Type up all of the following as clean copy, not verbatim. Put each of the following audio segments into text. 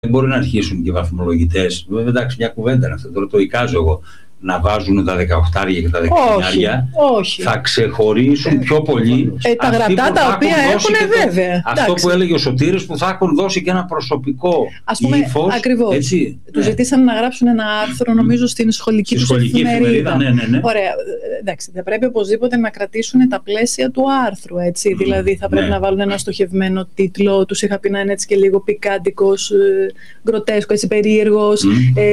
Δεν μπορεί να αρχίσουν και οι βαθμολογητές. Βέβαια, εντάξει, μια κουβέντα είναι αυτό. Τώρα το εικάζω εγώ. Να βάζουν τα 18 και τα 19, όχι. Θα ξεχωρίσουν πιο πολύ τα γραπτά τα οποία έχουν, βέβαια. Αυτό που έλεγε ο Σωτήρης, που θα έχουν δώσει και ένα προσωπικό ύφος. Ακριβώς. Τους ζητήσαν να γράψουν ένα άρθρο, νομίζω, στην σχολική τους εφημερίδα. Ναι. Ωραία. Εντάξει, θα πρέπει οπωσδήποτε να κρατήσουν τα πλαίσια του άρθρου. Έτσι. Δηλαδή, θα πρέπει να βάλουν ένα στοχευμένο τίτλο. Τους είχα πει να είναι έτσι και λίγο πικάντικος, γκροτέσκο, έτσι περίεργος.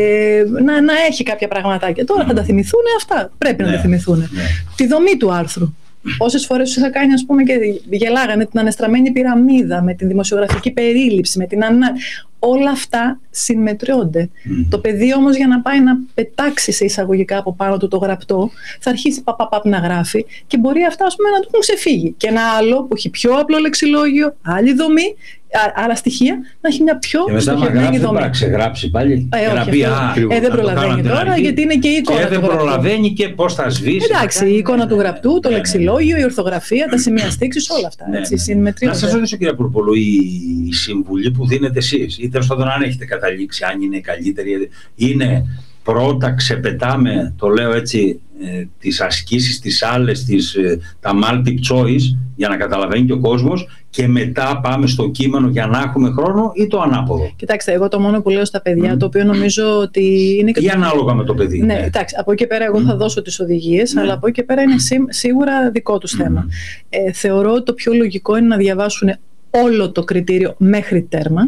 Να έχει κάποια πραγματάκια. Τώρα θα τα θυμηθούν αυτά. Πρέπει να τα θυμηθούν. Τη δομή του άρθρου. Όσες φορές τους είχα κάνει, ας πούμε, και γελάγανε την ανεστραμμένη πυραμίδα, με την δημοσιογραφική περίληψη, με την όλα αυτά συμμετριώνται. Το παιδί όμως, για να πάει να πετάξει σε εισαγωγικά από πάνω του το γραπτό, θα αρχίσει να γράφει και μπορεί αυτά, ας πούμε, να του έχουν ξεφύγει. Και ένα άλλο που έχει πιο απλό λεξιλόγιο, άλλη δομή, άλλα στοιχεία, να έχει μια πιο στοχευμένη δομή. Να ξεγράψει πάλι. Δεν προλαβαίνει τώρα, γιατί είναι και η εικόνα. Και δεν προλαβαίνει και πώς θα σβήσει. Εντάξει, η εικόνα του γραπτού, το λεξιλόγιο, η ορθογραφία, τα σημεία στίξης, όλα αυτά. Να σας ρωτήσω, κύριε Πουρπολού, η συμβουλή που δίνετε εσείς, ή τέλος πάντων αν έχετε καταλήξει, αν είναι καλύτερη, είναι πρώτα ξεπετάμε, το λέω έτσι, τις ασκήσεις, τις άλλες, τα multiple choice, για να καταλαβαίνει και ο κόσμος, και μετά πάμε στο κείμενο για να έχουμε χρόνο, ή το ανάποδο? Κοιτάξτε, εγώ το μόνο που λέω στα παιδιά, το οποίο νομίζω ότι είναι και... Ή ανάλογα με το παιδί. Ναι, εντάξει, από εκεί και πέρα εγώ θα δώσω τις οδηγίες, αλλά από εκεί και πέρα είναι σίγουρα δικό τους θέμα. Θεωρώ ότι το πιο λογικό είναι να διαβάσουν όλο το κριτήριο μέχρι τέρμα.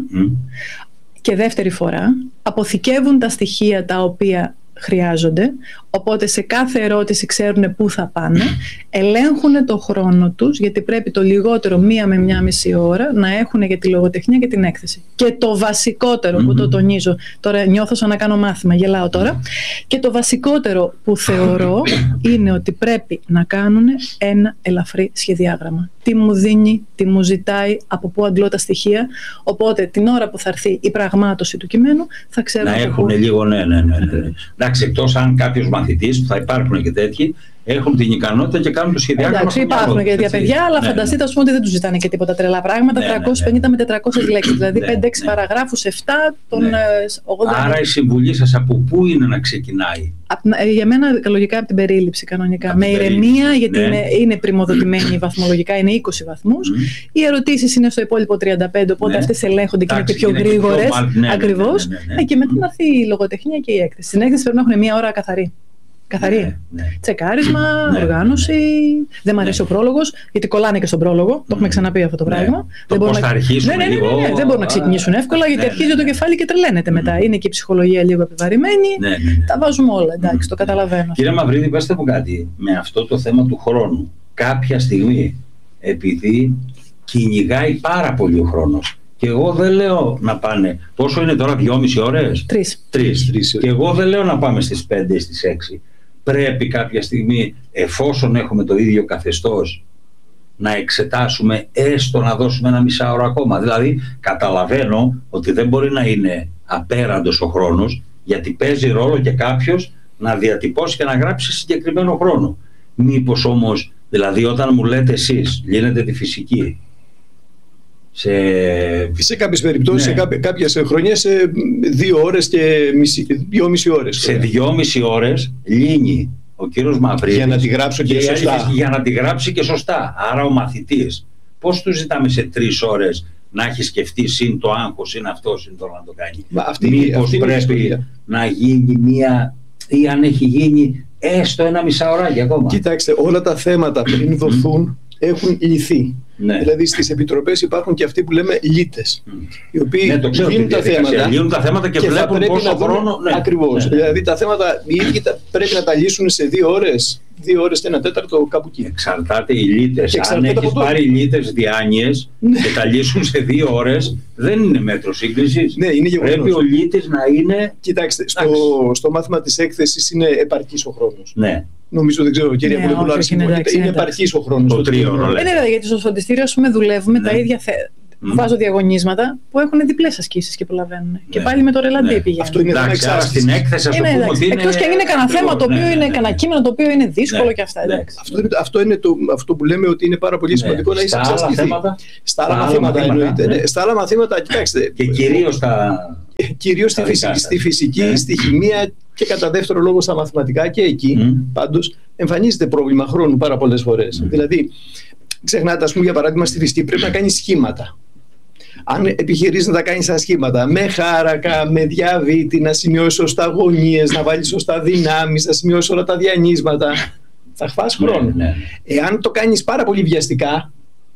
Και δεύτερη φορά αποθηκεύουν τα στοιχεία τα οποία χρειάζονται, οπότε σε κάθε ερώτηση ξέρουν πού θα πάνε, ελέγχουν το χρόνο τους, γιατί πρέπει το λιγότερο 1 με 1,5 ώρα να έχουν για τη λογοτεχνία και την έκθεση. Και το βασικότερο που το τονίζω, τώρα νιώθω σαν να κάνω μάθημα, γελάω τώρα, και το βασικότερο που θεωρώ είναι ότι πρέπει να κάνουν ένα ελαφρύ σχεδιάγραμμα. Τι μου δίνει, τι μου ζητάει, από πού αντλώ τα στοιχεία, οπότε την ώρα που θα έρθει η πραγμάτωση του κειμένου θα ξέρουν. Να έχουν λίγο, ναι. Εντάξει, εκτός αν κάποιος μαθητής, που θα υπάρχουν και τέτοιοι, έχουν την ικανότητα και κάνουν το σχεδιάγραμμα. Εντάξει, υπάρχουν και τέτοια παιδιά, αλλά φανταστείτε, ας πούμε, ότι δεν τους ζητάνε και τίποτα τρελά πράγματα. 350 με 400 λέξεις, δηλαδή 5-6 παραγράφους, 7 των 80. Άρα η συμβουλή σας από πού είναι να ξεκινάει? Για μένα, λογικά, από την περίληψη κανονικά. Με ηρεμία, γιατί είναι πριμοδοτημένη βαθμολογικά, είναι 20 βαθμούς. Οι ερωτήσεις είναι στο υπόλοιπο 35, οπότε αυτές ελέγχονται και είναι και πιο γρήγορες. Ακριβώς. Και μετά να έρθει η λογοτεχνία και η έκθεση. Στην έκθεση πρέπει να έχουν 1 ώρα καθαρή. Τσεκάρισμα, οργάνωση. Δεν μου αρέσει ο πρόλογος, γιατί κολλάνε και στον πρόλογο. Το έχουμε ξαναπεί αυτό το πράγμα. Δεν μπορούν να αρχίσουν. Δεν μπορούν να ξεκινήσουν εύκολα, γιατί αρχίζει το κεφάλι και τρελαίνεται μετά. Είναι και η ψυχολογία λίγο επιβαρημένη. Τα βάζουμε όλα. Εντάξει, το καταλαβαίνω. Κύριε Μαυρίδη, πέστε μου κάτι. Με αυτό το θέμα του χρόνου, κάποια στιγμή, επειδή κυνηγάει πάρα πολύ ο χρόνος, και εγώ δεν λέω να πάνε. Πόσο είναι τώρα, 2,5 ώρες? 3. Και εγώ δεν λέω να πάμε στις 5 ή στις 6. Πρέπει κάποια στιγμή, εφόσον έχουμε το ίδιο καθεστώς, να εξετάσουμε, έστω να δώσουμε 1,5 ώρα ακόμα. Δηλαδή, καταλαβαίνω ότι δεν μπορεί να είναι απέραντος ο χρόνος, γιατί παίζει ρόλο και κάποιος να διατυπώσει και να γράψει συγκεκριμένο χρόνο. Μήπως όμως, δηλαδή, όταν μου λέτε εσείς, λύνετε τη φυσική, σε κάποιες περιπτώσεις, σε κάποιες χρονιές, σε 2 ώρες και 2,5 ώρες. Σε 2,5 ώρες λύνει ο κύριος Μαυρίδης, για να τη γράψω και σωστά. Για να τη γράψει και σωστά. Άρα ο μαθητής, πώς του ζητάμε σε 3 ώρες να έχει σκεφτεί συν το άγχος, συν αυτό, συν το να το κάνει? Μήπως πρέπει να γίνει μία, ή αν έχει γίνει, έστω 1,5 ωράκι ακόμα? Κοιτάξτε, όλα τα θέματα πριν δοθούν έχουν λυθεί. Δηλαδή στις επιτροπές υπάρχουν και αυτοί που λέμε λύτες, οι οποίοι λύνουν τα θέματα και βλέπουν πόσο χρόνο. Ακριβώς. Δηλαδή τα θέματα οι ίδιοι πρέπει να τα λύσουν σε 2 ώρες, 2 ώρες και 1/4 κάπου εκεί. Εξαρτάται οι λύτες. Αν έχεις πάρει λύτες διάνοιες και τα λύσουν σε 2 ώρες, δεν είναι μέτρο σύγκρισης. Πρέπει ο λύτης να είναι. Κοιτάξτε, στο μάθημα της έκθεσης είναι επαρκής ο χρόνος. Νομίζω, δεν ξέρω, κύριε Πουλοπούλου, αν συμφωνείτε, είναι επαρκής ο χρόνος. Το 3ωρο. Ναι, γιατί στο φροντιστήριο, ας πούμε, δουλεύουμε τα ίδια θέματα. Βάζω διαγωνίσματα που έχουν διπλές ασκήσεις και προλαβαίνουν. Και πάλι με το ρελαντί πήγαινε. Αυτό είναι εντάξει, άρα στην έκθεση, ας το πούμε ότι είναι. Εκτός και αν είναι κανένα θέμα το οποίο είναι, κανένα κείμενο το οποίο είναι δύσκολο και αυτά. Αυτό είναι αυτό που λέμε ότι είναι πάρα πολύ σημαντικό να είσαι εξασκηθεί. Στα άλλα μαθήματα εννοείται. Στα άλλα μαθήματα, κοιτάξτε. Και κυρίως κυρίως στη φυσική, στη χημεία και κατά δεύτερο λόγο στα μαθηματικά, και εκεί πάντως εμφανίζεται πρόβλημα χρόνου πάρα πολλές φορές. Δηλαδή, ξεχνάτε, ας πούμε, για παράδειγμα, στη φυσική πρέπει να κάνεις σχήματα. Αν επιχειρήσεις να τα κάνεις τα σχήματα με χάρακα, με διαβήτη, να σημειώσεις σωστά γωνίες, να βάλεις σωστά δυνάμεις, να σημειώσεις όλα τα διανύσματα, θα χάσει χρόνο. Εάν το κάνεις πάρα πολύ βιαστικά,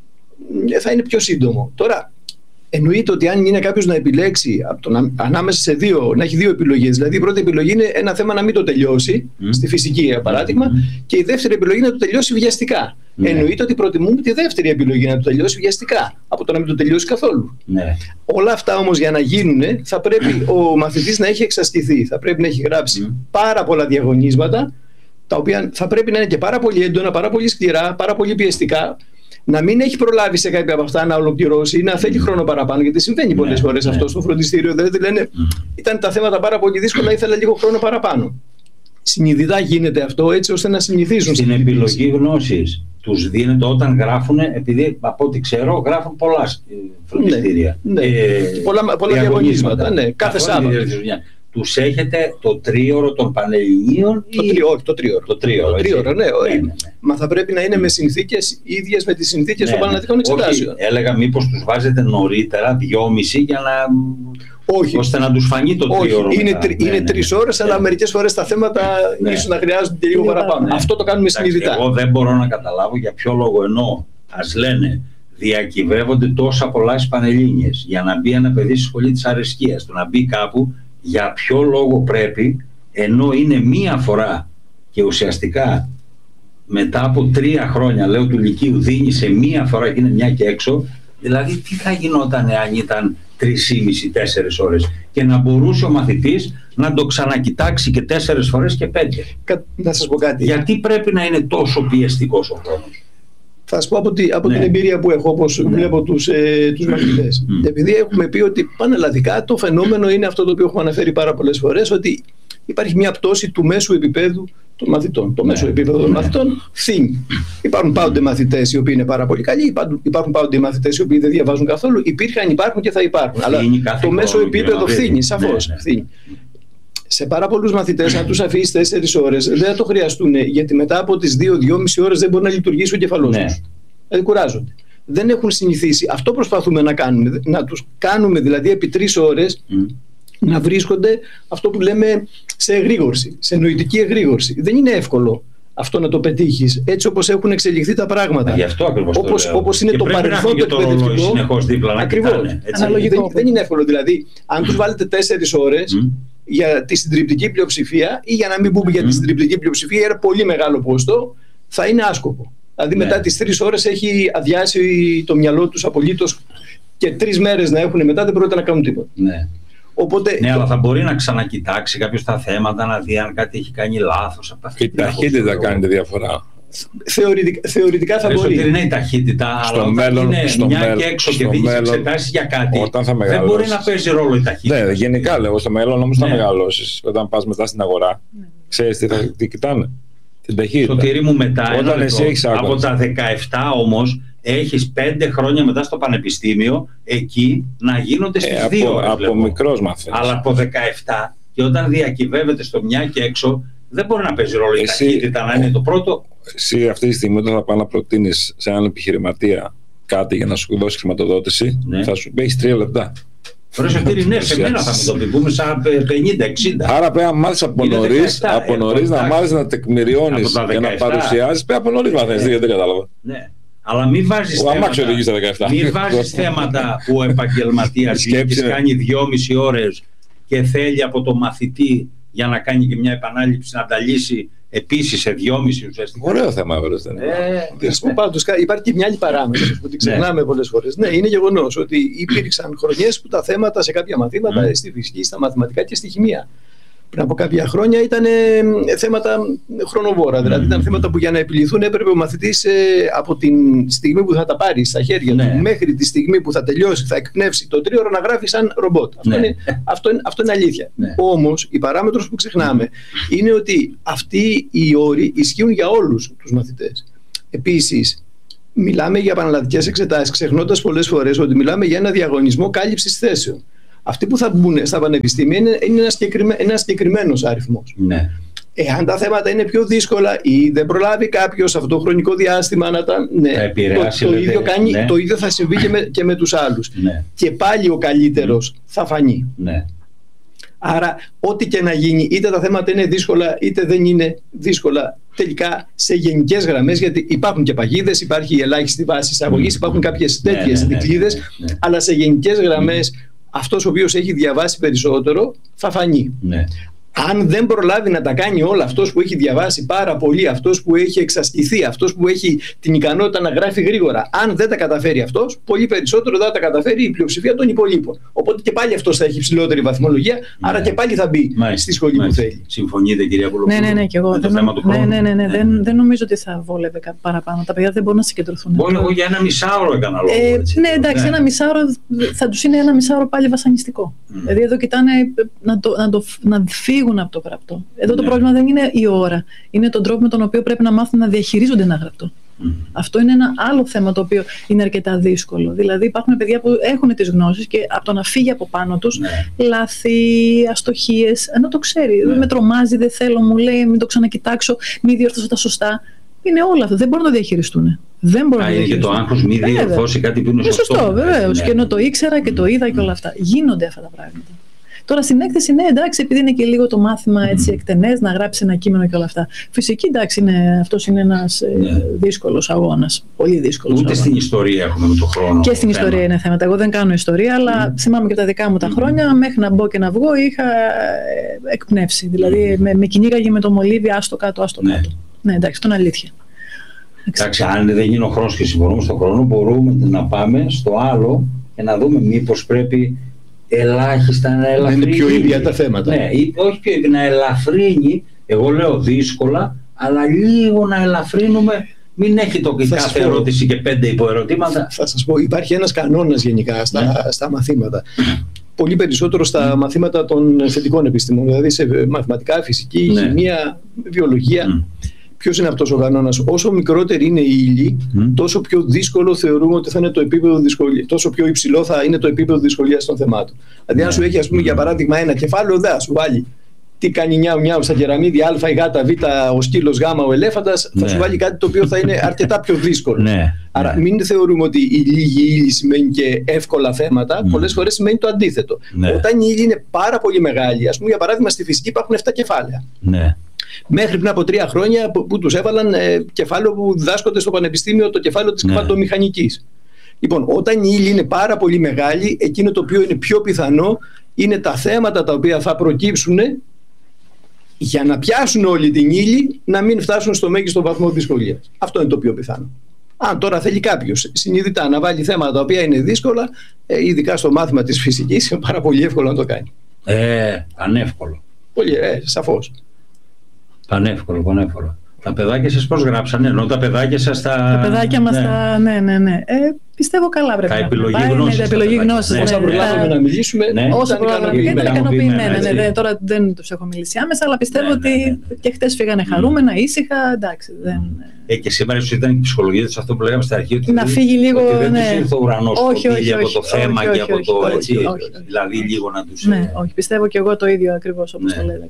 θα είναι πιο σύντομο. Τώρα, εννοείται ότι αν είναι κάποιος να επιλέξει ανάμεσα σε να έχει δύο επιλογές, δηλαδή η πρώτη επιλογή είναι ένα θέμα να μην το τελειώσει, στη φυσική για παράδειγμα, και η δεύτερη επιλογή να το τελειώσει βιαστικά. Εννοείται ότι προτιμούμε τη δεύτερη επιλογή, να το τελειώσει βιαστικά, από το να μην το τελειώσει καθόλου. Όλα αυτά όμως για να γίνουν, θα πρέπει ο μαθητής να έχει εξασκηθεί, θα πρέπει να έχει γράψει πάρα πολλά διαγωνίσματα, τα οποία θα πρέπει να είναι και πάρα πολύ έντονα, πάρα πολύ σκληρά, πάρα πολύ πιεστικά. Να μην έχει προλάβει σε κάποια από αυτά να ολοκληρώσει ή να θέλει χρόνο παραπάνω, γιατί συμβαίνει πολλές φορές αυτό στο φροντιστήριο. Δηλαδή λένε, ήταν τα θέματα πάρα πολύ δύσκολα, ήθελα λίγο χρόνο παραπάνω. Συνειδητά γίνεται αυτό, έτσι ώστε να συνηθίζουν. Στην επιλογή γνώσης τους δίνεται όταν γράφουν, επειδή από ό,τι ξέρω γράφουν πολλά φροντιστήρια. Πολλά διαγωνίσματα. Κάθε Σάββατο. Τους έχετε το τρίωρο των Πανελληνίων? Το τρίωρο, ναι. Μα θα πρέπει να είναι με συνθήκες ίδιες με τις συνθήκες των Πανελληνικών εξετάσεων. Έλεγα μήπως τους βάζετε νωρίτερα, 2,5, για να... Όχι. Ώστε να τους φανεί το τρίωρο. Είναι 3 ώρες, αλλά μερικές φορές τα θέματα ίσως να χρειάζονται και λίγο παραπάνω. Αυτό το κάνουμε συνειδητά. Εγώ δεν μπορώ να καταλάβω για ποιο λόγο, ενώ ας λένε διακυβεύονται τόσα πολλά στις Πανελλήνιες για να μπει ένα παιδί στη σχολή της αρεσκίας, το να μπει κάπου, για ποιο λόγο πρέπει, ενώ είναι μία φορά και ουσιαστικά μετά από 3 χρόνια, λέω, του λυκείου, δίνει σε μία φορά και είναι μια και έξω. Δηλαδή τι θα γινόταν αν ήταν 3,5-4 ώρες και να μπορούσε ο μαθητής να το ξανακοιτάξει και 4 φορές και 5? Να σας πω κάτι. Γιατί πρέπει να είναι τόσο πιεστικός ο χρόνος? Θα σας πω από την εμπειρία που έχω, όπως βλέπω τους μαθητές. Επειδή έχουμε πει ότι πανελλαδικά το φαινόμενο είναι αυτό το οποίο έχουμε αναφέρει πάρα πολλές φορές, ότι υπάρχει μια πτώση του μέσου επίπεδου των μαθητών. Το μέσο επίπεδο των μαθητών φθήνει. Υπάρχουν πάντοτε μαθητές οι οποίοι είναι πάρα πολύ καλοί, υπάρχουν πάντοτε μαθητές οι οποίοι δεν διαβάζουν καθόλου. Υπήρχαν, υπάρχουν και θα υπάρχουν. Αλλά το μέσο επίπεδο φθήνει, σαφώς. Σε πάρα πολλούς μαθητές, αν τους αφήσεις 4 ώρες, δεν θα το χρειαστούν, γιατί μετά από τις 2-2,5 ώρες δεν μπορεί να λειτουργήσει ο κεφαλός τους. Δηλαδή κουράζονται. Δεν έχουν συνηθίσει. Αυτό προσπαθούμε να κάνουμε. Να τους κάνουμε δηλαδή επί 3 ώρες να βρίσκονται αυτό που λέμε σε εγρήγορση, σε νοητική εγρήγορση. Δεν είναι εύκολο αυτό να το πετύχεις, έτσι όπως έχουν εξελιχθεί τα πράγματα. Γι' αυτό ακριβώς όπως είναι το παρελθόν το εκπαιδευτικό. Συνεχώς δίπλα, ακριβώς. Δεν είναι εύκολο. Δηλαδή, αν τους βάλετε 4 ώρες για τη συντριπτική πλειοψηφία, ή για να μην πούμε για τη συντριπτική πλειοψηφία, ένα πολύ μεγάλο ποσοστό, θα είναι άσκοπο. Δηλαδή, μετά τις 3 ώρες έχει αδειάσει το μυαλό τους απολύτως, και 3 μέρες να έχουν μετά δεν πρόκειται να κάνουν τίποτα. Οπότε, αλλά θα μπορεί να ξανακοιτάξει κάποιος τα θέματα, να δει αν κάτι έχει κάνει λάθος. Η ταχύτητα κάνει τη διαφορά. Θεωρητικά θα μπορεί. Είναι η ταχύτητα, στο αλλά μέλλον, είναι μια και έξω και δίνεις εξετάσεις για κάτι, δεν μπορεί να παίζει ρόλο η ταχύτητα. Ναι, γενικά λέω, στο μέλλον όμως θα μεγαλώσεις. Όταν πας μετά στην αγορά, ξέρεις τι κοιτάνε? Την ταχύτητα. Σωτήρη μου, μετά από τα 17 όμως έχεις 5 χρόνια μετά στο πανεπιστήμιο, εκεί να γίνονται στις 2 ώρες. Από μικρός μαθαίνεις. Αλλά από 17, και όταν διακυβεύεται στο μια και έξω, δεν μπορεί να παίζει ρόλο η ταχύτητα, να είναι το πρώτο. Εσύ αυτή τη στιγμή, όταν θα πάει να προτείνεις σε έναν επιχειρηματία κάτι για να σου δώσει χρηματοδότηση, θα σου πει 3 λεπτά. Ωραία, Σωτήρη, ναι, σε μένα θα με το πει, πούμε σαν 50-60. Άρα πρέπει να μάθεις από νωρίς να μάθεις να τεκμηριώνεις για να παρουσιάζεις. Πρέπει από νωρίς μαθαίνεις, δεν κατάλαβα. Ναι. Αλλά μην βάζεις θέματα που ο επαγγελματίας κάνει 2,5 ώρες και θέλει από το μαθητή για να κάνει και μια επανάληψη να τα λύσει επίσης σε 2,5 ουσιαστικά. Ωραίο θέμα, βέβαια. Πάντως υπάρχει και μια άλλη παράμετρος που την ξεχνάμε πολλές φορές. Ναι, είναι γεγονός ότι υπήρξαν χρονιές που τα θέματα σε κάποια μαθήματα, στη φυσική, στα μαθηματικά και στη χημεία, πριν από κάποια χρόνια ήταν θέματα χρονοβόρα. Δηλαδή ήταν θέματα που για να επιληθούν έπρεπε ο μαθητής από τη στιγμή που θα τα πάρει στα χέρια του μέχρι τη στιγμή που θα τελειώσει, θα εκπνεύσει το 3ωρο, να γράφει σαν ρομπότ. Αυτό είναι αλήθεια. Όμως η παράμετρος που ξεχνάμε είναι ότι αυτοί οι όροι ισχύουν για όλους τους μαθητές. Επίσης, μιλάμε για πανελλαδικές εξετάσεις, ξεχνώντας πολλές φορές ότι μιλάμε για ένα διαγωνισμό κάλυψης θέσεων. Αυτοί που θα μπουν στα πανεπιστήμια είναι ένα συγκεκριμένος αριθμός. Ναι. Εάν τα θέματα είναι πιο δύσκολα ή δεν προλάβει κάποιος αυτό το χρονικό διάστημα να τα. Ναι, το ίδιο θα συμβεί και με τους άλλους. Ναι. Και πάλι ο καλύτερος θα φανεί. Ναι. Άρα, ό,τι και να γίνει, είτε τα θέματα είναι δύσκολα, είτε δεν είναι δύσκολα, τελικά σε γενικές γραμμές, γιατί υπάρχουν και παγίδες, υπάρχει η ελάχιστη βάση εισαγωγής, υπάρχουν κάποιες τέτοιες δικλείδες, αλλά σε γενικές γραμμές αυτός ο οποίος έχει διαβάσει περισσότερο θα φανεί. Ναι. Αν δεν προλάβει να τα κάνει όλα, αυτός που έχει διαβάσει πάρα πολύ, αυτός που έχει εξασκηθεί, αυτός που έχει την ικανότητα να γράφει γρήγορα, αν δεν τα καταφέρει αυτός, πολύ περισσότερο θα τα καταφέρει η πλειοψηφία των υπολείπων. Οπότε και πάλι αυτός θα έχει ψηλότερη βαθμολογία, άρα και πάλι θα μπει στη σχολή που θέλει. Συμφωνείτε, κυρία Πουλοπούλου? Ναι, και εγώ. Δεν νομίζω ότι θα βόλευε παραπάνω. Τα παιδιά δεν μπορούν να συγκεντρωθούν. Μπορεί εγώ για ένα μισάωρο έκανα λόγο. Ναι, εντάξει, ένα μισάωρο θα τους είναι ένα μισάωρο πάλι βασανιστικό. Δηλαδή εδώ κοιτάνε να φύγουν από το γραπτό. Εδώ το πρόβλημα δεν είναι η ώρα. Είναι τον τρόπο με τον οποίο πρέπει να μάθουν να διαχειρίζονται ένα γραπτό. Αυτό είναι ένα άλλο θέμα το οποίο είναι αρκετά δύσκολο. Δηλαδή υπάρχουν παιδιά που έχουν τις γνώσεις και από το να φύγει από πάνω τους λάθη, αστοχίες, ενώ το ξέρει. Με τρομάζει, δεν θέλω, μου λέει, μην το ξανακοιτάξω, μην διορθώσω τα σωστά. Είναι όλα αυτά. Δεν μπορούν να το διαχειριστούν. Δεν μπορούν να το διαχειριστούν. Και το άγχος μη διορθώσει κάτι που είναι σωστό. Σωστό, βεβαίως. Και ενώ το ήξερα και το είδα και όλα αυτά. Γίνονται αυτά τα πράγματα. Τώρα στην έκθεση, ναι, εντάξει, επειδή είναι και λίγο το μάθημα έτσι εκτενές, να γράψει ένα κείμενο και όλα αυτά. Φυσική, εντάξει, αυτός είναι ένας δύσκολος αγώνας. Πολύ δύσκολος. Ούτε στην ιστορία έχουμε με τον χρόνο. Και στην ιστορία είναι θέματα. Εγώ δεν κάνω ιστορία, αλλά θυμάμαι και τα δικά μου τα χρόνια, μέχρι να μπω και να βγω, είχα εκπνεύσει. Δηλαδή, με κυνήγαγε με το μολύβι, άστο κάτω, άστο κάτω. Ναι, εντάξει, αυτό είναι αλήθεια. Εντάξει, αν δεν γίνει ο χρόνος και συμφωνούμε στον χρόνο, μπορούμε να πάμε στο άλλο και να δούμε μήπως πρέπει ελάχιστα να ελαφρύνει. Είναι πιο ίδια τα θέματα. Ναι, όχι πιο ίδια, να ελαφρύνει. Εγώ λέω δύσκολα, αλλά λίγο να ελαφρύνουμε. Μην έχει το κάθε ερώτηση και 5 υποερωτήματα. Θα σας πω, υπάρχει ένας κανόνας γενικά στα μαθήματα. Πολύ περισσότερο στα μαθήματα των θετικών επιστήμων, δηλαδή σε μαθηματικά, φυσική, χημεία, βιολογία. Ποιος είναι αυτός ο κανόνας? Όσο μικρότερη είναι η ύλη, τόσο πιο δύσκολο θεωρούμε ότι θα είναι το επίπεδο δυσκολίας. Τόσο πιο υψηλό θα είναι το επίπεδο δυσκολίας των θεμάτων. Δηλαδή, αν σου έχει, ας πούμε, για παράδειγμα, ένα κεφάλαιο, δεν σου βάλει τι κάνει νιάου στα κεραμίδια, Α, η γάτα, Β, ο σκύλος, Γ, ο ελέφαντας, θα σου βάλει κάτι το οποίο θα είναι αρκετά πιο δύσκολο. Άρα, μην θεωρούμε ότι η λίγη ύλη σημαίνει και εύκολα θέματα. Πολλές φορές σημαίνει το αντίθετο. Όταν η ύλη είναι πάρα πολύ μεγάλη, ας πούμε, για παράδειγμα, στη φυσική υπάρχουν 7 κεφάλαια. Μέχρι πριν από 3 χρόνια που τους έβαλαν κεφάλαιο που διδάσκονται στο πανεπιστήμιο, το κεφάλαιο της κβαντομηχανικής. Λοιπόν, όταν η ύλη είναι πάρα πολύ μεγάλη, εκείνο το οποίο είναι πιο πιθανό είναι τα θέματα τα οποία θα προκύψουν για να πιάσουν όλη την ύλη να μην φτάσουν στο μέγιστο βαθμό δυσκολίας. Αυτό είναι το πιο πιθανό. Αν τώρα θέλει κάποιος συνειδητά να βάλει θέματα τα οποία είναι δύσκολα, ειδικά στο μάθημα της φυσικής, είναι πάρα πολύ εύκολο να το κάνει. Πανεύκολο. Πολύ, σαφώς. Πανεύκολο. Τα παιδάκια σας πώς γράψανε, ενώ τα παιδάκια σας τα παιδάκια μας ναι. Πιστεύω καλά πρέπει να επιλογή γνώσης. Τα επιλογή γνώσης. Όσα προλάβαμε να μιλήσουμε, όσο προλάβαμε ήταν ικανοποιημένα. Τώρα δεν τους έχω μιλήσει άμεσα, αλλά πιστεύω ότι και χτες φύγανε χαρούμενα, ήσυχα, εντάξει. Και σήμερα ίσως ήταν η ψυχολογία της, αυτό που λέγαμε στην αρχή, ότι να φύγει λίγο, δεν τους ήρθε ο ουρανός από το θέμα και από το έτσι, δηλαδή λίγο να τους... Ναι, όχι, πιστεύω και εγώ το ίδιο ακριβώς όπως το λέτε.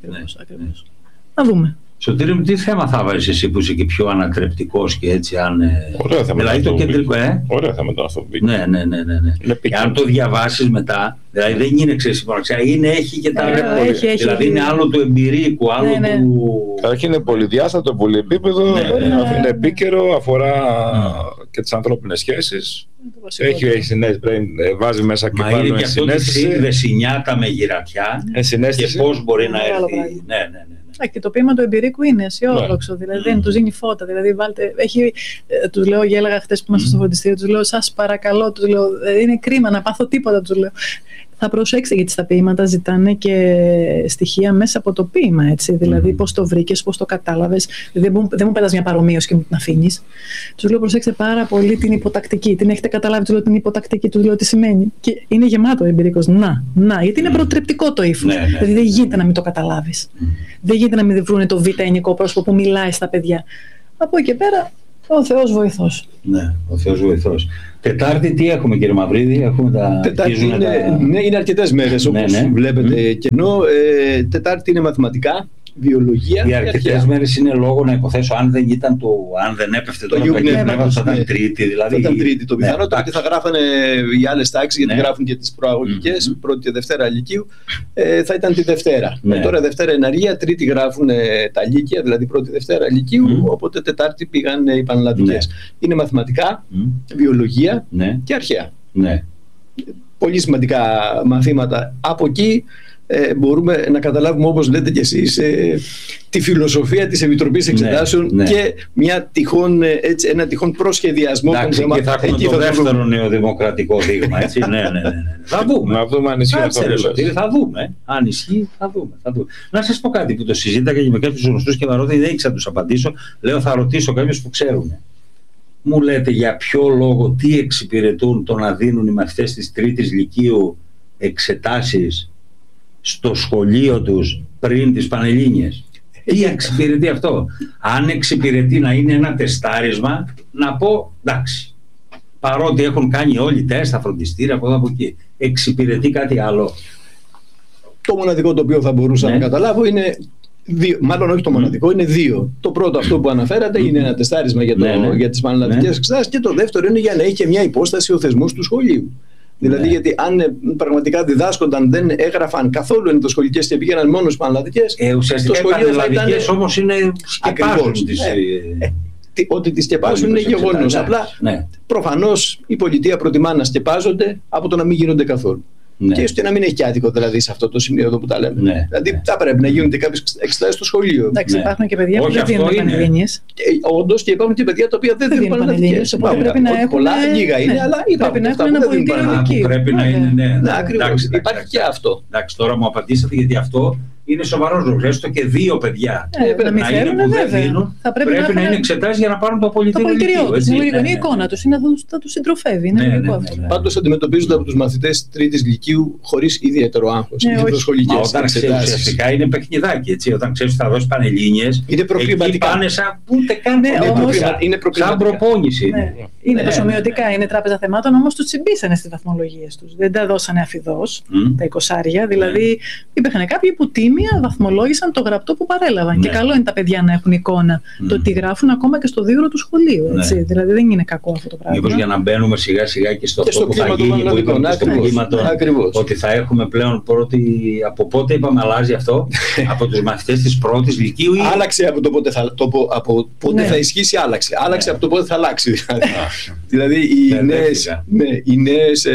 Να δούμε. Σωτήρη μου, τι θέμα θα βάζεις εσύ που είσαι και πιο ανατρεπτικός και έτσι, αν... Ωραία θέμα. Δηλαδή το κεντρικό, Ωραία θέμα το αυτό. Ναι. Αν το διαβάσεις μετά, δηλαδή δεν είναι ξεσυμμοναξία, έχει και τα... Δηλαδή είναι άλλο του εμπειρίκου, άλλο του... Καταρχήν είναι πολυδιάστατο, πολυεπίπεδο, είναι επίκαιρο, αφορά και τις ανθρώπινες σχέσεις. Έχει συνέστηση, βάζει μέσα και πάνω είναι και αυτό τη σύνδεση νιάτα με γυρατιά και πώς μπορεί να έρθει. Και το ποίημα του εμπειρίκου είναι αισιόδοξο, δηλαδή δεν του δίνει φώτα. Δηλαδή, τους λέω, έλεγα χτες που είμαστε στο φροντιστήριο, τους λέω, σας παρακαλώ, τους λέω, είναι κρίμα να πάθω τίποτα, τους λέω. Θα προσέξετε, γιατί στα ποίηματα ζητάνε και στοιχεία μέσα από το ποίημα, έτσι. Δηλαδή, πώς το βρήκες, πώς το κατάλαβες. Δηλαδή, δεν μου πέτας μια παρομοίωση και μου την αφήνεις. Τους λέω, προσέξτε πάρα πολύ την υποτακτική. Την έχετε καταλάβει, τους λέω την υποτακτική, τους λέω τι σημαίνει. Και είναι γεμάτο ο εμπειρικός. Να, γιατί είναι προτρεπτικό το ύφος. Δηλαδή, δεν γίνεται να μην το καταλάβεις. Δεν γίνεται να μην βρούνε το β' ενικό πρόσωπο που μιλάει στα παιδιά. Από εκεί και πέρα. Ο Θεός βοηθός. Ναι, ο Θεός βοηθός. Τετάρτη τι έχουμε, κύριε Μαυρίδη? Έχουμε Τετάρτη είναι αρκετές μέρες, όπως βλέπετε κενό. Τετάρτη είναι μαθηματικά, βιολογία. Οι αρκετές μέρες είναι λόγο να υποθέσω, αν δεν έπεφτε το Αγίου θα ήταν Τρίτη. Δηλαδή, θα ήταν Τρίτη. Το πιθανότερο ότι θα γράφανε οι άλλες τάξεις, γιατί γράφουν και τις προαγωγικές, πρώτη και Δευτέρα Λυκείου, θα ήταν τη Δευτέρα. Τώρα Δευτέρα είναι αργία, Τρίτη γράφουν τα Λύκεια, δηλαδή πρώτη Δευτέρα Λυκείου, οπότε Τετάρτη πήγαν οι πανελλαδικές. Είναι μαθηματικά, βιολογία και αρχαία. Πολύ σημαντικά μαθήματα. Από εκεί μπορούμε να καταλάβουμε, όπως λέτε κι εσείς, τη φιλοσοφία της Επιτροπής Εξετάσεων και ένα τυχόν προσχεδιασμό των θεμάτων. Και θα έχουμε το δεύτερο νεοδημοκρατικό δείγμα, έτσι. Ναι. Θα δούμε. Να δούμε αν ισχύει αυτό. Θα δούμε. Αν ισχύει, θα δούμε. Να σας πω κάτι που το συζήτηκα και με κάποιους γνωστούς και δεν ήξερα να τους απαντήσω. Λέω, θα ρωτήσω κάποιους που ξέρουν. Μου λέτε για ποιο λόγο, τι εξυπηρετούν το να δίνουν οι μαθητές της Τρίτης Λυκείου εξετάσεις στο σχολείο τους πριν τις Πανελλήνιες? Τι εξυπηρετεί αυτό? Αν εξυπηρετεί να είναι ένα τεστάρισμα, να πω εντάξει, παρότι έχουν κάνει όλοι τεστ στα φροντιστήρια από εδώ από εκεί, εξυπηρετεί κάτι άλλο? Το μοναδικό το οποίο θα μπορούσα να καταλάβω είναι δύο, μάλλον όχι το μοναδικό, είναι δύο. Το πρώτο, αυτό που αναφέρατε, είναι ένα τεστάρισμα για τις πανελλαδικές εξετάσεις, και το δεύτερο είναι για να έχει και μια υπόσταση ο θεσμός του σχολείου. Δηλαδή, γιατί αν πραγματικά διδάσκονταν, δεν έγραφαν καθόλου ενδοσχολικές και πήγαιναν μόνο στις πανελλαδικές, ουσιαστικά οι πανελλαδικές όμως είναι σκεπάζουν. Ότι τις σκεπάζουν είναι γεγονός. Απλά προφανώς η πολιτεία προτιμά να σκεπάζονται από το να μην γίνονται καθόλου. Και ίσως και να μην έχει και άδικο δηλαδή σε αυτό το σημείο εδώ που τα λέμε. Δηλαδή θα πρέπει να γίνονται κάποιες εξετάσεις στο σχολείο. Εντάξει, υπάρχουν και παιδιά που δεν δίνουν πανελλήνιες. Όντως, και υπάρχουν και παιδιά τα οποία δεν δίνουν πανελλήνιες. Πολλά, λίγα είναι, αλλά πρέπει να έχουν ένα πολιτήριο λυκείου. Πρέπει να είναι. Ακριβώς. Υπάρχει και αυτό. Εντάξει, τώρα μου απαντήσατε, γιατί αυτό είναι σοβαρός λόγος. Έστω και δύο παιδιά να μην θέλουν, βέβαια. Πρέπει να είναι εξετάσεις για να πάρουν το πολιτήριο τους. Είναι η εικόνα τους, θα τους συντροφεύει. Πάντως αντιμετωπίζονται από τους μαθητές Τρίτης Λυκείου χωρίς ιδιαίτερο άγχος. Όταν ξέρεις, ουσιαστικά είναι παιχνιδάκι. Έτσι. Όταν ξέρεις ότι θα δώσεις πανελλήνιες, εκεί πάνε σαν ούτε καν σαν προπόνηση. Είναι προσομοιωτικά, είναι τράπεζα θεμάτων, όμως τους τσιμπήσανε στις βαθμολογίες τους. Δεν τα δώσανε αφιδώς τα 20. Δηλαδή υπήρχαν κάποιοι που βαθμολόγησαν το γραπτό που παρέλαβαν. Και καλό είναι τα παιδιά να έχουν εικόνα το τι γράφουν ακόμα και στο δίωρο του σχολείου. Έτσι. Δηλαδή δεν είναι κακό αυτό το πράγμα. Μήπως για να μπαίνουμε σιγά σιγά και στο αυτό που θα γίνει, που είπαμε στο κλίμα, ότι θα έχουμε πλέον από πότε είπαμε αλλάζει αυτό, από τους μαθητές της πρώτης Λυκείου. Άλλαξε από το πότε θα ισχύσει, άλλαξε από το πότε θα αλλάξει. Δηλαδή οι νέες.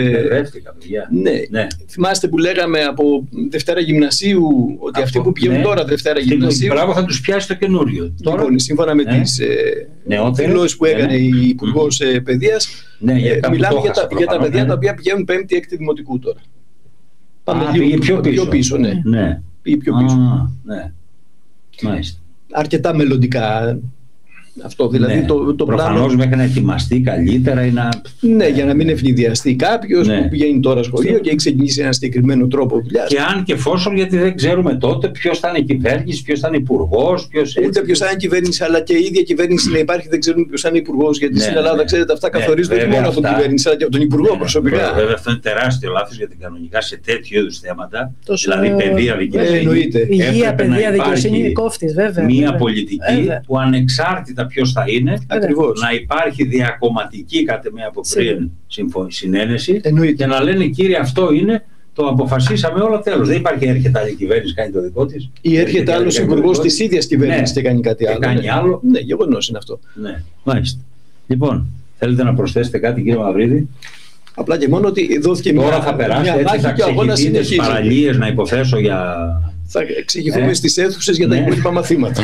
Θυμάστε που λέγαμε από Δευτέρα Γυμνασίου, ότι αυτοί που πηγαίνουν τώρα Δευτέρα Γυμνασίου. Πράγμα θα τους πιάσει το καινούριο. Λοιπόν, σύμφωνα με τις δηλώσεις που έκανε η Υπουργός Παιδείας, μιλάμε για τα παιδιά τα οποία πηγαίνουν Πέμπτη, Έκτη Δημοτικού τώρα. Πάμε πιο πίσω. Πήγε πιο πίσω. Μάλιστα. Αρκετά μελλοντικά. Αυτό, δηλαδή το προφανώς μέχρι να ετοιμαστεί καλύτερα ή να. Ναι, για να μην ευνηδιαστεί κάποιος που πηγαίνει τώρα σχολείο και έχει ξεκινήσει ένα συγκεκριμένο τρόπο δουλειάς. Και αν και εφόσον, γιατί δεν ξέρουμε τότε ποιος θα είναι κυβέρνηση, ποιος θα είναι υπουργός. Ούτε ποιος θα είναι κυβέρνηση, αλλά και η ίδια κυβέρνηση να υπάρχει, δεν ξέρουμε ποιος θα είναι υπουργός. Γιατί στην Ελλάδα, ξέρετε, αυτά καθορίζονται όχι μόνο από την κυβέρνηση, αλλά και από τον υπουργό προσωπικά. Βέβαια, αυτό είναι τεράστιο λάθος, γιατί κανονικά σε τέτοιου είδους θέματα, δηλαδή παιδεία, δικαιοσύνη. Υγεία, παιδεία, δικαιοσύνη, κόφτης, βέβαια. Μία πολιτική που ανεξάρτητα ποιος θα είναι, να υπάρχει διακομματική κατ' εμέ από πριν συνένεση και να λένε κύριε αυτό είναι, το αποφασίσαμε όλα, τέλος. Δεν υπάρχει έρχεται άλλη κυβέρνηση κάνει το δικό της. Ή έρχεται άλλος υπουργός της ίδιας κυβέρνησης και κάνει κάτι άλλο. Ναι, γεγονός είναι αυτό. Ναι, μάλιστα. Λοιπόν, θέλετε να προσθέσετε κάτι, κύριε Μαυρίδη? Απλά και μόνο ότι δόθηκε μια. Τώρα θα περάσει, έτσι θα ξεκινήσει τις παραλίες, να υποθέσω για. Θα εξηγηθούμε στις αίθουσες για τα υπόλοιπα μαθήματα.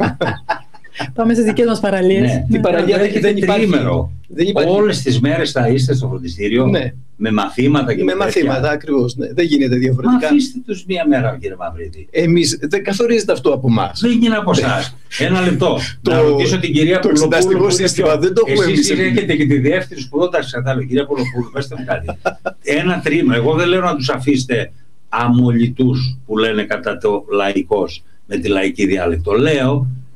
Πάμε στις δικές μας παραλίες. Την παραλία δεν υπάρχει. Όλες τις μέρες θα είστε στο φροντιστήριο με μαθήματα και με μαθήματα, ακριβώς. Δεν γίνεται διαφορετικά. Μα αφήστε τους μία μέρα, κύριε Μαυρίδη. Εμείς δεν καθορίζεται αυτό από εμάς. Δεν είναι από εσάς. Ένα λεπτό. Να ρωτήσω την κυρία Πουλοπούλου. Το εξεταστικό σύστημα δεν το έχουμε εμείς. Εσείς έχετε και τη διεύθυνση σπουδών, τα κατάλαβα. Κυρία Πουλοπούλου, πέστε μου κάτι. Ένα τρίμηνο. Εγώ δεν λέω να τους αφήσετε αμολυτούς που λένε κατά το λαϊκός με τη λαϊκή διάλεκτο. Λέω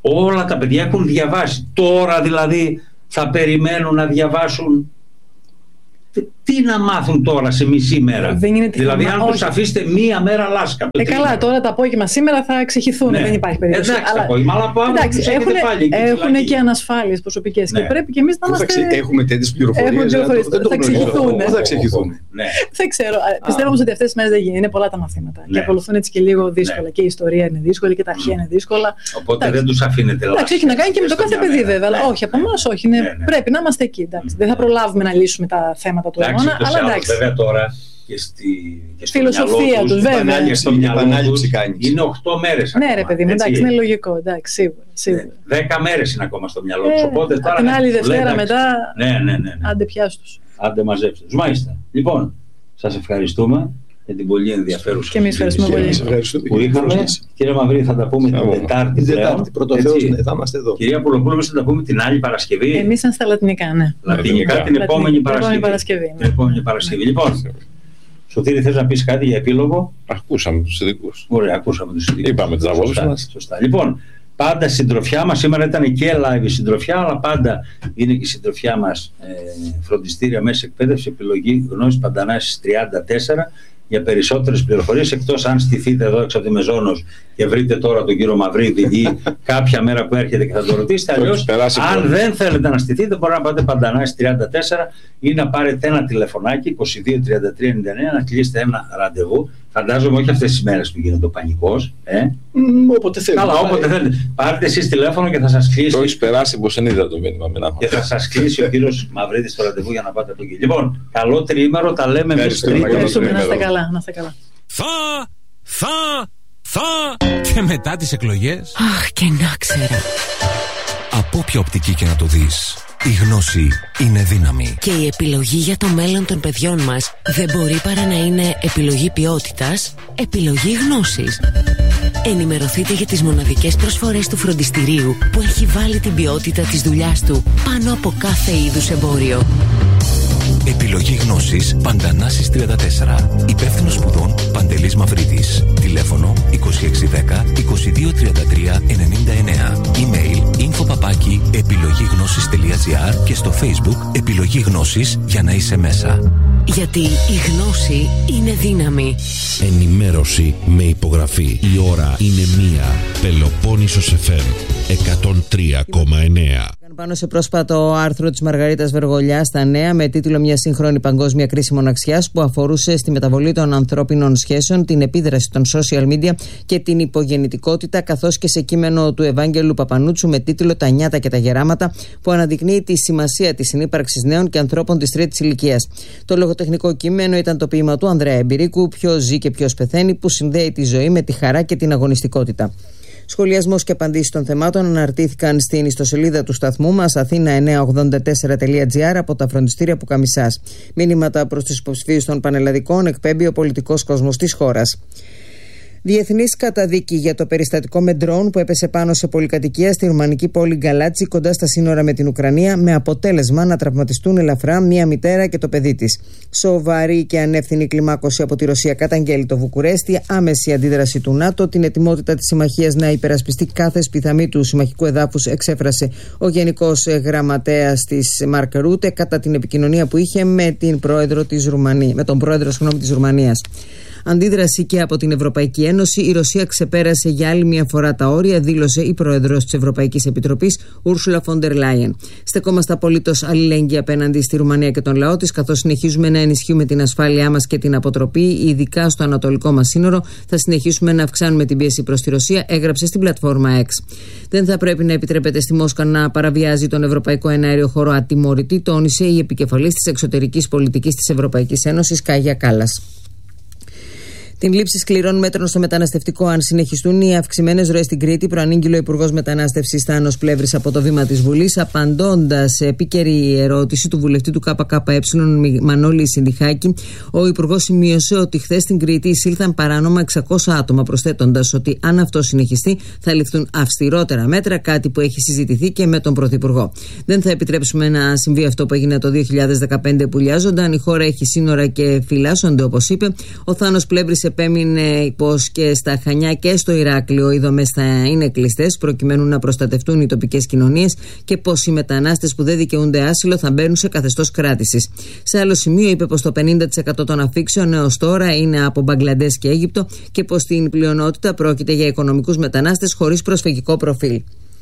Όλα τα παιδιά έχουν διαβάσει. Τώρα δηλαδή θα περιμένουν να διαβάσουν. Τι να μάθουν τώρα σε μισή μέρα? Δηλαδή, αν τους αφήσετε μία μέρα λάσκα. Καλά, τώρα το απόγευμα σήμερα θα εξηγηθούν. Ναι. Δεν υπάρχει περίπτωση. Εντάξει, το απόγευμα, αλλά από αύριο έχουν και ανασφάλειες προσωπικές. Ναι. Και πρέπει και εμείς να είμαστε. Έχουμε τέτοιες πληροφορίες. Θα εξηγηθούν. Θα εξηγηθούν. Δεν ξέρω. Πιστεύω ότι αυτές τις μέρες δεν γίνει. Είναι πολλά τα μαθήματα. Και ακολουθούν έτσι και λίγο δύσκολα. Και η ιστορία είναι δύσκολη και τα αρχαία είναι δύσκολα. Οπότε δεν τους αφήνετε λάσκα. Εντάξει, έχει να κάνει και με το κάθε παιδί βέβαια. Όχι από εμάς, όχι. Πρέπει να είμαστε εκεί. Δεν θα προλάβουμε να λύσουμε τα θέματα του αιώνα. Αλλά εντάξει. Βέβαια τώρα και στη φιλοσοφία του, βέβαια. Στο μυαλό τους είναι 8 μέρες. Ναι, ρε παιδί μου, εντάξει, είναι λογικό. Εντάξει, σίγουρα. 10 μέρες είναι ακόμα στο μυαλό τους. Οπότε τώρα. Την άλλη Δευτέρα μετά. Ναι. Άντε πιάσου τους. Άντε μαζέψτε τους. Μάλιστα. Λοιπόν, σας ευχαριστούμε για την πολύ ενδιαφέρουσα και εμείς ευχαριστούμε πολύ που είχαμε. Κύριε Μαυρίδη, θα τα πούμε την Τετάρτη. Πρωτοθέως, θα είμαστε εδώ. Κυρία Πουλοπούλου, θα τα πούμε την άλλη Παρασκευή. Εμείς είμαστε στα λατινικά, ναι. Λατινικά την επόμενη Παρασκευή. Λοιπόν, Σωτήρη, θες να πεις κάτι για επίλογο? Ακούσαμε τους ειδικούς. Ωραία, ακούσαμε τους ειδικούς. Είπαμε τις απόψεις μας. Σωστά. Λοιπόν, πάντα συντροφιά μας, σήμερα ήταν και live η συντροφιά, αλλά πάντα είναι και η συντροφιά μας φροντιστήρια μέσα εκπαίδευση, επιλογή γνώσης Παντανάσης 34. Για περισσότερες πληροφορίες, εκτός αν στηθείτε εδώ έξω από τη Μεζόνος και βρείτε τώρα τον κύριο Μαυρίδη ή κάποια μέρα που έρχεται και θα το ρωτήσετε. Αλλιώς, αν δεν θέλετε να στηθείτε, μπορεί να πάτε Παντανάση 34 ή να πάρετε ένα τηλεφωνάκι 22 33 99 να κλείσετε ένα ραντεβού. Φαντάζομαι όχι αυτές τις μέρες που γίνεται ο πανικός. Όποτε θέλετε. Καλά, όποτε θέλετε. Πάρτε εσείς τηλέφωνο και θα σας κλείσει. Το έχεις περάσει πως δεν είδα το μήνυμα. Και θα σας κλείσει ο κύριος Μαυρίδης το ραντεβού για να πάτε από εκεί. Λοιπόν, καλό τριήμερο, τα λέμε εμείς Τρίτη. Να είστε καλά, να είστε καλά. Και μετά τις εκλογές. Αχ, και να ξέρα. Από όποια οπτική και να το δεις, η γνώση είναι δύναμη. Και η επιλογή για το μέλλον των παιδιών μας δεν μπορεί παρά να είναι επιλογή ποιότητας, επιλογή γνώσης. Ενημερωθείτε για τις μοναδικές προσφορές του φροντιστηρίου που έχει βάλει την ποιότητα της δουλειάς του πάνω από κάθε είδους εμπόριο. Επιλογή γνώσης Παντανάσης 34. Υπεύθυνος σπουδών Παντελής Μαυρίδης. Τηλέφωνο 2610 2233 99. Email info@επιλογήγνωσης.gr και στο Facebook Επιλογή Γνώσης για να είσαι μέσα. Γιατί η γνώση είναι δύναμη. Ενημέρωση με υπογραφή. Η ώρα είναι 1. Πελοπόννησος FM 103,9. Πάνω σε πρόσφατο άρθρο της Μαργαρίτας Βεργολιά στα Νέα με τίτλο «Μια σύγχρονη παγκόσμια κρίση μοναξιάς» που αφορούσε στη μεταβολή των ανθρώπινων σχέσεων, την επίδραση των social media και την υπογεννητικότητα, καθώς και σε κείμενο του Ευάγγελου Παπανούτσου με τίτλο «Τα νιάτα και τα γεράματα» που αναδεικνύει τη σημασία της συνύπαρξης νέων και ανθρώπων της τρίτης ηλικίας. Το λογοτεχνικό κείμενο ήταν το ποίημα του Ανδρέα Εμπειρίκου «Ποιος ζει και ποιος πεθαίνει», που συνδέει τη ζωή με τη χαρά και την αγωνιστικότητα. Σχολιασμός και απαντήσεις των θεμάτων αναρτήθηκαν στην ιστοσελίδα του σταθμού μας athena984.gr από τα φροντιστήρια Πουκαμισάς. Μήνυματα προς τους υποψηφίους των πανελλαδικών εκπέμπει ο πολιτικός κόσμος της χώρας. Διεθνής καταδίκη για το περιστατικό με ντρόουν που έπεσε πάνω σε πολυκατοικία στη ρουμανική πόλη Γκαλάτσι κοντά στα σύνορα με την Ουκρανία, με αποτέλεσμα να τραυματιστούν ελαφρά μία μητέρα και το παιδί της. Σοβαρή και ανεύθυνη κλιμάκωση από τη Ρωσία καταγγέλει το Βουκουρέστι, άμεση αντίδραση του ΝΑΤΟ, την ετοιμότητα της συμμαχίας να υπερασπιστεί κάθε σπιθαμή του συμμαχικού εδάφους, εξέφρασε ο Γενικός Γραμματέας της Μαρκ Ρούτε κατά την επικοινωνία που είχε με τον πρόεδρο της Ρουμανίας. Αντίδραση και από την Ευρωπαϊκή Ένωση. Η Ρωσία ξεπέρασε για άλλη μια φορά τα όρια, δήλωσε η πρόεδρος της Ευρωπαϊκής Επιτροπής, Ούρσουλα φον ντερ Λάιεν. Στεκόμαστε απολύτως αλληλέγγυοι απέναντι στη Ρουμανία και τον λαό της, καθώς συνεχίζουμε να ενισχύουμε την ασφάλειά μας και την αποτροπή, ειδικά στο ανατολικό μας σύνορο. Θα συνεχίσουμε να αυξάνουμε την πίεση προς τη Ρωσία, έγραψε στην πλατφόρμα X. Δεν θα πρέπει να επιτρέπεται στη Μόσχα να παραβιάζει τον ευρωπαϊκό εναέριο χώρο ατιμωρητή, τόνισε η επικεφαλής της εξωτερικής πολιτικής της Ευρωπαϊκής Ένωσης, Κάγια Κάλλας. Την λήψη σκληρών μέτρων στο μεταναστευτικό, αν συνεχιστούν οι αυξημένες ροές στην Κρήτη, προανήγγειλε ο Υπουργός Μετανάστευσης Θάνος Πλεύρης από το βήμα της Βουλής, απαντώντας σε επίκαιρη ερώτηση του βουλευτή του ΚΚΕ Μανώλη Συνδυχάκη. Ο Υπουργός σημείωσε ότι χθες στην Κρήτη εισήλθαν παράνομα 600 άτομα, προσθέτοντας ότι αν αυτό συνεχιστεί θα ληφθούν αυστηρότερα μέτρα, κάτι που έχει συζητηθεί και με τον Πρωθυπουργό. Δεν θα επιτρέψουμε να συμβεί αυτό που έγινε το 2015 που λιάζονταν. Η χώρα έχει σύνορα και φυλάσσονται, όπως είπε. Ο Θάνος Πλεύρης επέμεινε πως και στα Χανιά και στο Ηράκλειο οι δομές θα είναι κλειστές προκειμένου να προστατευτούν οι τοπικές κοινωνίες και πως οι μετανάστες που δεν δικαιούνται άσυλο θα μπαίνουν σε καθεστώς κράτησης. Σε άλλο σημείο είπε πως το 50% των αφήξεων έως τώρα είναι από Μπαγκλαντές και Αίγυπτο και πως στην πλειονότητα πρόκειται για οικονομικούς μετανάστες χωρίς προσφυγικό προφίλ.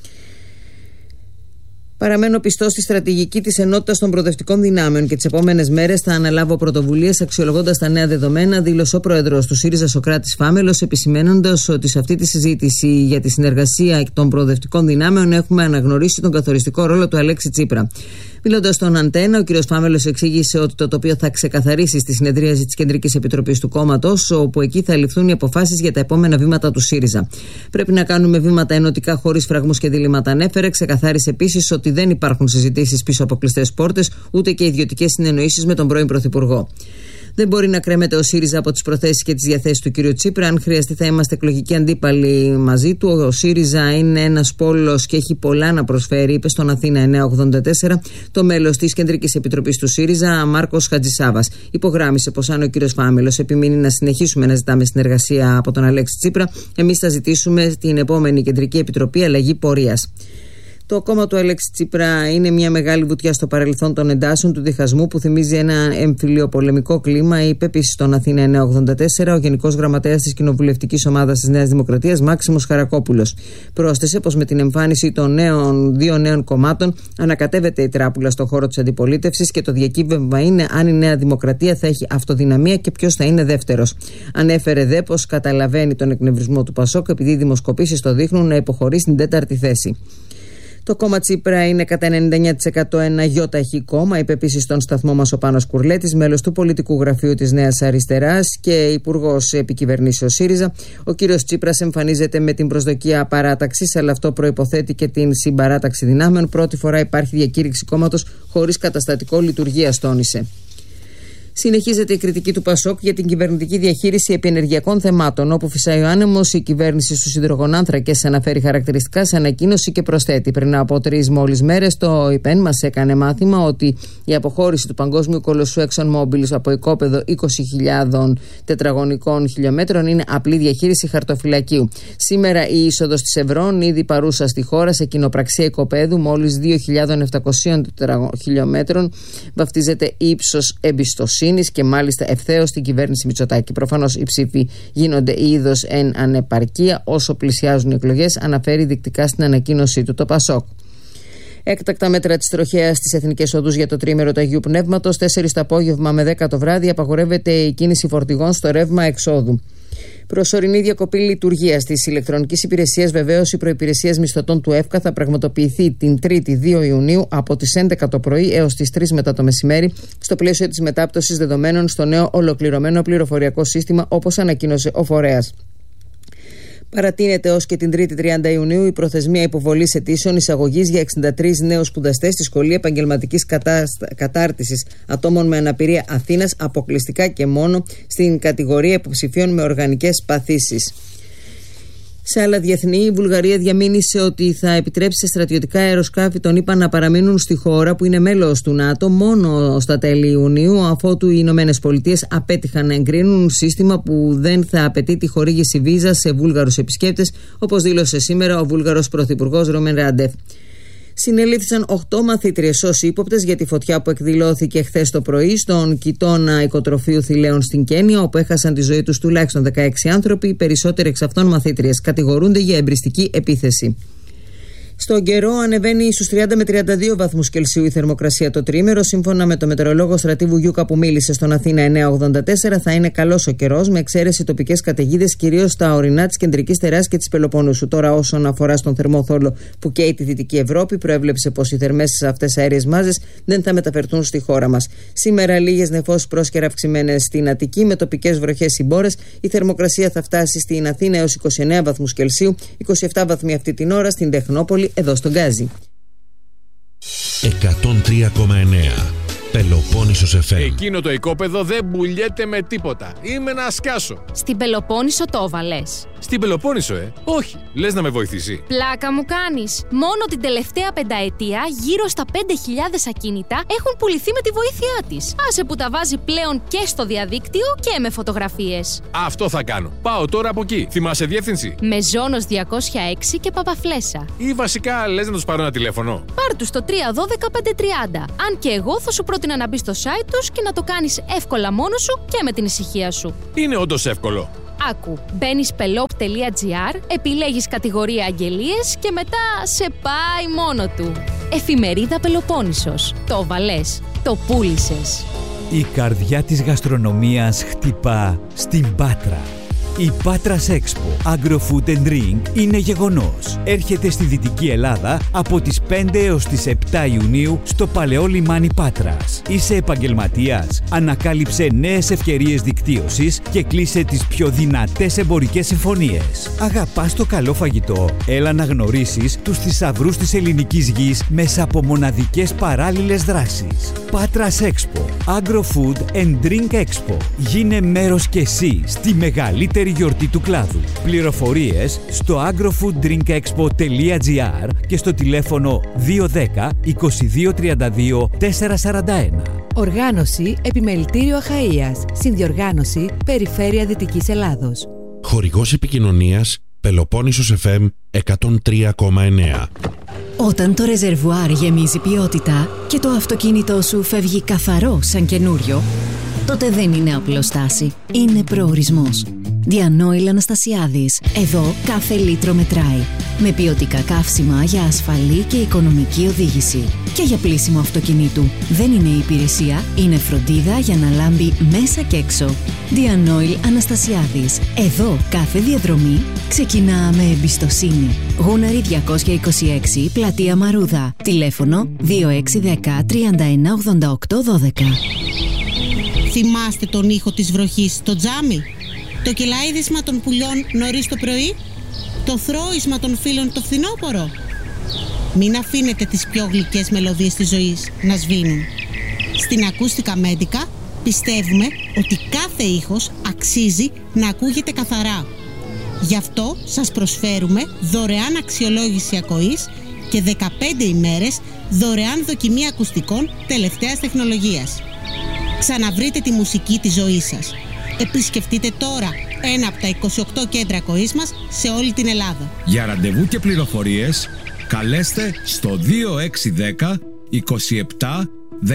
Παραμένω πιστός στη στρατηγική της ενότητας των προοδευτικών δυνάμεων και τις επόμενες μέρες θα αναλάβω πρωτοβουλίες αξιολογώντας τα νέα δεδομένα, δήλωσε ο πρόεδρος του ΣΥΡΙΖΑ Σωκράτης Φάμελος, επισημένοντας ότι σε αυτή τη συζήτηση για τη συνεργασία των προοδευτικών δυνάμεων έχουμε αναγνωρίσει τον καθοριστικό ρόλο του Αλέξη Τσίπρα. Μιλώντας στον Αντένα, ο κ. Φάμελος εξήγησε ότι το τοπίο θα ξεκαθαρίσει στη συνεδρίαση της Κεντρικής Επιτροπής του κόμματος, όπου εκεί θα ληφθούν οι αποφάσεις για τα επόμενα βήματα του ΣΥΡΙΖΑ. Πρέπει να κάνουμε βήματα ενωτικά χωρίς φραγμούς και διλήμματα, ανέφερε. Ξεκαθάρισε επίσης ότι δεν υπάρχουν συζητήσεις πίσω από κλειστές πόρτες, ούτε και ιδιωτικές συνεννοήσεις με τον πρώην Πρωθυπουργό. Δεν μπορεί να κρέμεται ο ΣΥΡΙΖΑ από τις προθέσεις και τις διαθέσεις του κ. Τσίπρα. Αν χρειαστεί, θα είμαστε εκλογικοί αντίπαλοι μαζί του. Ο ΣΥΡΙΖΑ είναι ένας πόλος και έχει πολλά να προσφέρει, είπε στον Αθήνα 984 το μέλος της Κεντρικής Επιτροπής του ΣΥΡΙΖΑ, Μάρκος Χατζησάβας. Υπογράμμισε πως αν ο κ. Φάμελος επιμείνει να συνεχίσουμε να ζητάμε συνεργασία από τον Αλέξη Τσίπρα, εμείς θα ζητήσουμε στην επόμενη Κεντρική Επιτροπή αλλαγή πορείας. Το κόμμα του Αλέξη Τσίπρα είναι μια μεγάλη βουτιά στο παρελθόν των εντάσεων του διχασμού που θυμίζει ένα εμφυλιοπολεμικό κλίμα, είπε επίσης στον Αθήνα 984 ο Γενικός Γραμματέας της Κοινοβουλευτικής Ομάδας της Νέας Δημοκρατίας, Μάξιμος Χαρακόπουλος. Πρόσθεσε πως με την εμφάνιση των δύο νέων κομμάτων ανακατεύεται η τράπουλα στον χώρο της αντιπολίτευσης και το διακύβευμα είναι αν η Νέα Δημοκρατία θα έχει αυτοδυναμία και ποιος θα είναι δεύτερος. Ανέφερε δε πως καταλαβαίνει τον εκνευρισμό του Πασόκ επειδή οι δημοσκοπήσεις το δείχνουν να υποχωρεί στην 4η θέση. Το κόμμα Τσίπρα είναι κατά 99% ένα γιοταχή κόμμα, είπε επίσης στον σταθμό μας ο Πάνος Κουρλέτης, μέλος του πολιτικού γραφείου της Νέας Αριστεράς και υπουργός επικυβερνήσεως ΣΥΡΙΖΑ. Ο κύριος Τσίπρας εμφανίζεται με την προσδοκία παράταξης, αλλά αυτό προϋποθέτει και την συμπαράταξη δυνάμεων. Πρώτη φορά υπάρχει διακήρυξη κόμματος χωρίς καταστατικό λειτουργίας, τόνισε. Συνεχίζεται η κριτική του Πασόκ για την κυβερνητική διαχείριση επινεργειακών θεμάτων, όπου φυσάει ο άνεμος. Η κυβέρνηση στους υδρογονάνθρακες αναφέρει χαρακτηριστικά σε ανακοίνωση και προσθέτει. Πριν από 3 μόλις μέρες, το ΙΠΕΝ μας έκανε μάθημα ότι η αποχώρηση του παγκόσμιου κολοσσού ExxonMobil από οικόπεδο 20.000 τετραγωνικών χιλιόμετρων είναι απλή διαχείριση χαρτοφυλακίου. Σήμερα η είσοδος της Ευρών, ήδη παρούσα στη χώρα σε κοινοπραξία οικοπαίδου μόλις 2.700 χιλιόμετρων, βαφτίζεται ύψος εμπιστοσύνη. Και μάλιστα ευθέως στην κυβέρνηση Μητσοτάκη. Προφανώς οι ψήφοι γίνονται είδος εν ανεπαρκεία όσο πλησιάζουν οι εκλογές, αναφέρει δεικτικά στην ανακοίνωσή του το Πασόκ. Έκτακτα μέτρα της τροχέας στις εθνικές οδούς για το τρίμερο του Αγίου Πνεύματος. 4 το απόγευμα με 10 το βράδυ απαγορεύεται η κίνηση φορτηγών στο ρεύμα εξόδου. Προσωρινή διακοπή λειτουργίας της ηλεκτρονικής υπηρεσίας βεβαίωση προϋπηρεσίας μισθωτών του ΕΦΚΑ θα πραγματοποιηθεί την 3η 2 Ιουνίου από τις 11 το πρωί έως τις 3 μετά το μεσημέρι στο πλαίσιο της μετάπτωσης δεδομένων στο νέο ολοκληρωμένο πληροφοριακό σύστημα, όπως ανακοίνωσε ο φορέας. Παρατείνεται ως και την 3η 30 Ιουνίου η προθεσμία υποβολής αιτήσεων εισαγωγής για 63 νέους σπουδαστές στη Σχολή Επαγγελματικής Κατάρτισης Ατόμων με Αναπηρία Αθήνας, αποκλειστικά και μόνο στην κατηγορία υποψηφίων με οργανικές παθήσεις. Σε άλλα διεθνή, η Βουλγαρία διαμήνυσε ότι θα επιτρέψει σε στρατιωτικά αεροσκάφη των ΗΠΑ να παραμείνουν στη χώρα που είναι μέλος του ΝΑΤΟ μόνο στα τέλη Ιουνίου, αφότου οι Ηνωμένες Πολιτείες απέτυχαν να εγκρίνουν σύστημα που δεν θα απαιτεί τη χορήγηση βίζα σε Βούλγαρους επισκέπτες, όπως δήλωσε σήμερα ο Βούλγαρος Πρωθυπουργός Ρούμεν Ράντεφ. Συνελήφθησαν 8 μαθήτριες ως ύποπτες για τη φωτιά που εκδηλώθηκε χθες το πρωί στον κοιτώνα οικοτροφείου Θηλαίων στην Κένια, όπου έχασαν τη ζωή τους τουλάχιστον 16 άνθρωποι, οι περισσότεροι εξ αυτών μαθήτριες. Κατηγορούνται για εμπριστική επίθεση. Στον καιρό ανεβαίνει στους 30 με 32 βαθμούς Κελσίου η θερμοκρασία το τρίμερο. Σύμφωνα με το μετεωρολόγο Στρατίβου Γιούκα που μίλησε στον Αθήνα 984, θα είναι καλός ο καιρός με εξαίρεση τοπικές καταιγίδες κυρίως στα ορεινά της κεντρικής τεράς και της Πελοποννήσου. Τώρα, όσον αφορά στον θερμό θόλο που καίει τη Δυτική Ευρώπη, προέβλεψε πως οι θερμές αυτές αέριες μάζες δεν θα μεταφερθούν στη χώρα μας. Σήμερα λίγες νεφώσεις πρόσκαιρα αυξημένες στην Αττική με τοπικές βροχές συμπόρες. Η θερμοκρασία θα φτάσει στην Αθήνα έως 29 βαθμούς Κελσίου, 27 βαθμοί αυτή την ώρα στην Τεχνόπολη, εδώ στον Γκάζι. 103,9 Πελοπόννησος FM. Εκείνο το οικόπεδο δεν μπουλιέται με τίποτα. Είμαι να σκάσω. Στην Πελοπόννησο το έβαλες. Στην Πελοπόννησο, Όχι, λες να με βοηθήσει. Πλάκα μου κάνεις. Μόνο την τελευταία πενταετία γύρω στα 5.000 ακίνητα έχουν πουληθεί με τη βοήθειά της. Άσε που τα βάζει πλέον και στο διαδίκτυο και με φωτογραφίες. Αυτό θα κάνω. Πάω τώρα από εκεί. Θυμάσαι διεύθυνση? Μεζόνος 206 και Παπαφλέσσα. Ή βασικά λες να τους πάρω ένα τηλέφωνο? Πάρ' τους στο 312-530. Αν και εγώ θα σου πρότεινα να μπεις στο site τους και να το κάνεις εύκολα μόνος σου και με την ησυχία σου. Είναι όντως εύκολο. Άκου, μπαίνεις pelop.gr, επιλέγεις κατηγορία αγγελίες και μετά σε πάει μόνο του. Εφημερίδα Πελοπόννησος. Το βαλές, το πούλησες. Η καρδιά της γαστρονομίας χτυπά στην Πάτρα. Η Patras Expo Agro-Food and Drink είναι γεγονός. Έρχεται στη Δυτική Ελλάδα από τις 5 έως τις 7 Ιουνίου στο παλαιό λιμάνι Πάτρας. Είσαι επαγγελματίας? Ανακάλυψε νέες ευκαιρίες δικτύωσης και κλείσε τις πιο δυνατές εμπορικές συμφωνίες. Αγαπάς το καλό φαγητό? Έλα να γνωρίσεις τους θησαυρούς της ελληνικής γης μέσα από μοναδικές παράλληλες δράσεις. Patras Expo Agro-Food and Drink Expo. Γίνε μέρος κι εσύ στη μεγαλύτερη γιορτή του κλάδου. Πληροφορίες στο agrofooddrinkexpo.gr και στο τηλέφωνο 210 22 32 441. Οργάνωση Επιμελητήριο Αχαΐας. Συνδιοργάνωση Περιφέρεια Δυτικής Ελλάδος. Χορηγός επικοινωνίας Πελοπόννησος FM 103,9. Όταν το ρεζερβουάρ γεμίζει ποιότητα και το αυτοκίνητό σου φεύγει καθαρό σαν καινούριο, τότε δεν είναι απλοστάση, είναι προορισμός. Διανόηλ Αναστασιάδης. Εδώ κάθε λίτρο μετράει. Με ποιοτικά καύσιμα για ασφαλή και οικονομική οδήγηση. Και για πλύσιμο αυτοκινήτου. Δεν είναι υπηρεσία, είναι φροντίδα για να λάμπει μέσα και έξω. Διανόηλ Αναστασιάδης. Εδώ κάθε διαδρομή ξεκινά με εμπιστοσύνη. Γούναρη 226, Πλατεία Μαρούδα. Τηλέφωνο 2610 31 88 12. Θυμάστε τον ήχο της βροχής στο τζάμι? Το κελαίδισμα των πουλιών νωρίς το πρωί? Το θρώισμα των φύλων το φθινόπωρο? Μην αφήνετε τις πιο γλυκές μελωδίες της ζωής να σβήνουν. Στην Ακούστικα Μέντικα πιστεύουμε ότι κάθε ήχος αξίζει να ακούγεται καθαρά. Γι' αυτό σας προσφέρουμε δωρεάν αξιολόγηση ακοής και 15 ημέρες δωρεάν δοκιμή ακουστικών τελευταίας τεχνολογίας. Ξαναβρείτε τη μουσική της ζωής σας. Επισκεφτείτε τώρα ένα από τα 28 κέντρα ακοής μας σε όλη την Ελλάδα. Για ραντεβού και πληροφορίες καλέστε στο 2610 27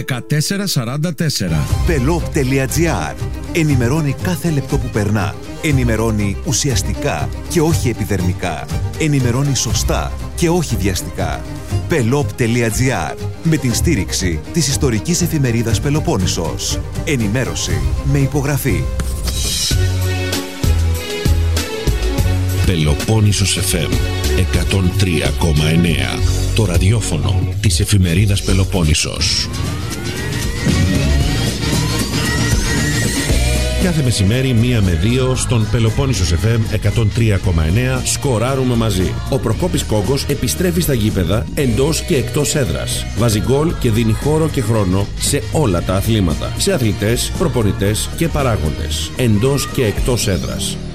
1444. Pelop.gr. Ενημερώνει κάθε λεπτό που περνά. Ενημερώνει ουσιαστικά και όχι επιδερμικά. Ενημερώνει σωστά και όχι βιαστικά. Pelop.gr. Με την στήριξη της ιστορικής εφημερίδας Πελοπόννησος. Ενημέρωση με υπογραφή. Πελοπόννησος FM 103,9. Το ραδιόφωνο της εφημερίδας Πελοπόννησος. Κάθε μεσημέρι 1 με 2 στον Πελοπόννησος FM 103,9 σκοράρουμε μαζί. Ο Προκόπης Κόγκος επιστρέφει στα γήπεδα εντός και εκτός έδρας. Βάζει γκολ και δίνει χώρο και χρόνο σε όλα τα αθλήματα. Σε αθλητές, προπονητές και παράγοντες. Εντός και εκτός έδρας.